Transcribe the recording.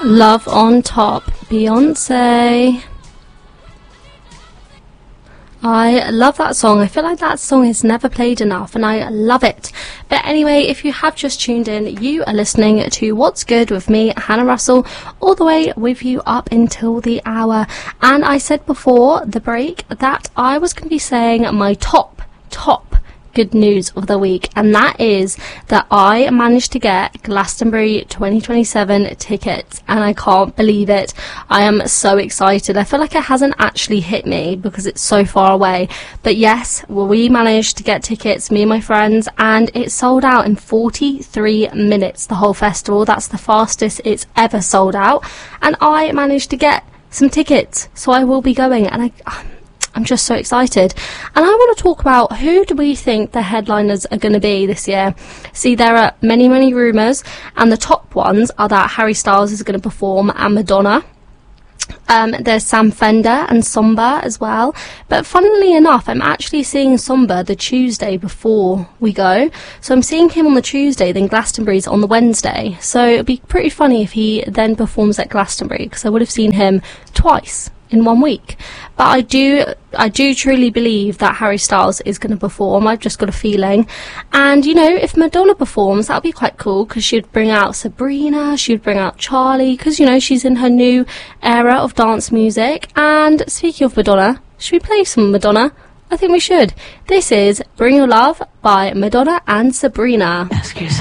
Love on Top, Beyonce. I love that song. I feel like that song is never played enough and I love it. But anyway, if you have just tuned in, you are listening to What's Good with me, Hannah Russell, all the way with you up until the hour. And I said before the break that I was going to be saying my top good news of the week, and that is that I managed to get Glastonbury 2027 tickets, and I can't believe it. I am so excited. I feel like it hasn't actually hit me because it's so far away, but yes, we managed to get tickets, me and my friends, and it sold out in 43 minutes, the whole festival. That's the fastest it's ever sold out, and I managed to get some tickets, so I will be going, and I'm just so excited. And I want to talk about who do we think the headliners are going to be this year. See, there are many rumours, and the top ones are that Harry Styles is going to perform and Madonna. There's Sam Fender and Somba as well. But funnily enough, I'm actually seeing Somba the Tuesday before we go. So I'm seeing him on the Tuesday, then Glastonbury's on the Wednesday. So it'd be pretty funny if he then performs at Glastonbury, because I would have seen him twice in 1 week. But I do truly believe that Harry Styles is going to perform. I've just got a feeling. And you know, if Madonna performs, that would be quite cool, because she'd bring out Sabrina, she'd bring out Charlie, because you know, she's in her new era of dance music. And speaking of Madonna, should we play some Madonna? I think we should. This is Bring Your Love by Madonna and Sabrina. Ask yourself.